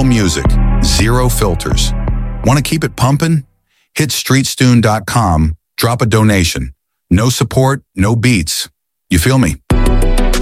Real music, zero filters. Want to keep it pumping? Hit StreetStune.com, drop a donation. No support, no beats. You feel me?